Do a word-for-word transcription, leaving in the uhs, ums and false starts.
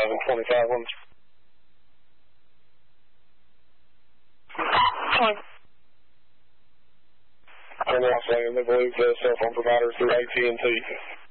eleven twenty-five ones. Fine. And also, they believe the cell phone provider through A T and T.